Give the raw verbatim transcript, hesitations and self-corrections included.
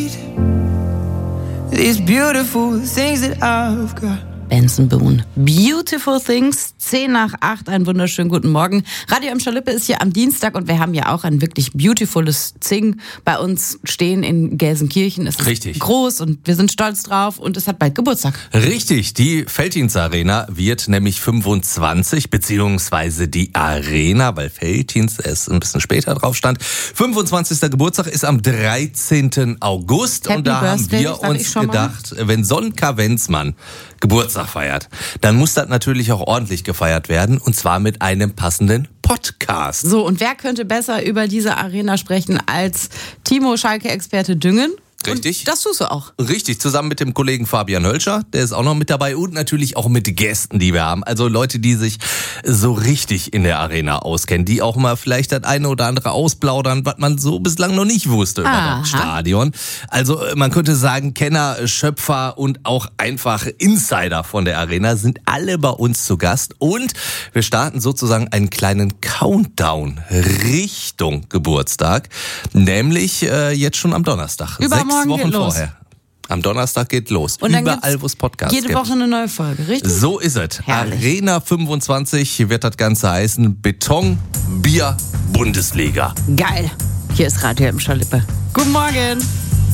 These beautiful things that I've got. Benson Boone. Beautiful Things, zehn nach acht, einen wunderschönen guten Morgen. Radio Emscher Lippe ist hier am Dienstag und wir haben ja auch ein wirklich beautifules Zing bei uns stehen in Gelsenkirchen. Es ist Richtig. groß und wir sind stolz drauf und es hat bald Geburtstag. Richtig, die Veltins Arena wird nämlich fünfundzwanzig, beziehungsweise die Arena, weil Veltins erst ein bisschen später drauf stand. fünfundzwanzigster Geburtstag ist am dreizehnten August. Happy und da Birthday, haben wir sag ich uns schon mal. gedacht, wenn Sonka Wenzmann Geburtstag feiert, dann muss das natürlich auch ordentlich gefeiert werden und zwar mit einem passenden Podcast. So, und wer könnte besser über diese Arena sprechen als Timo Schalke-Experte Düngen? Richtig. Und das tust du auch. Richtig, zusammen mit dem Kollegen Fabian Hölscher, der ist auch noch mit dabei und natürlich auch mit Gästen, die wir haben. Also Leute, die sich so richtig in der Arena auskennen, die auch mal vielleicht das eine oder andere ausplaudern, was man so bislang noch nicht wusste über Aha. das Stadion. Also man könnte sagen, Kenner, Schöpfer und auch einfach Insider von der Arena sind alle bei uns zu Gast und wir starten sozusagen einen kleinen Countdown Richtung Geburtstag, nämlich äh, jetzt schon am Donnerstag. Übermorgen Sechs Wochen geht los. vorher. Am Donnerstag geht los. Und dann Überall, gibt's wo es Podcasts jede gibt. Woche eine neue Folge, richtig? So ist es. Herrlich. Arena fünfundzwanzig wird das Ganze heißen. Beton, Bier, Bundesliga. Geil. Hier ist Radio Emscher Lippe. Guten Morgen.